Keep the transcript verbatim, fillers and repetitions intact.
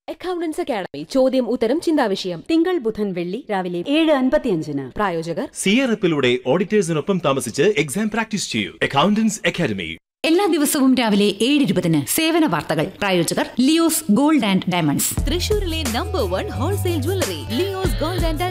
Accountants academy ചോദ്യം ഉത്തരം ചിന്താവിഷയം തിങ്കൾ ബുധൻ വെള്ളി രാവിലെ ഏഴ് അൻപത്തിയഞ്ചിന്. പ്രായോജകർ സിയറപ്പിലൂടെ ഓഡിറ്റേഴ്സിനൊപ്പം താമസിച്ച് എക്സാം പ്രാക്ടീസ് ചെയ്യൂ. Accountants academy. എല്ലാ ദിവസവും രാവിലെ ഏഴ് ഇരുപതിന് സേവന വാർത്തകൾ. പ്രായോജകർ ലിയോസ് ഗോൾഡ് ആൻഡ് ഡയമണ്ട്സ്. തൃശൂരിലെ number one wholesale jewellery Leo's gold and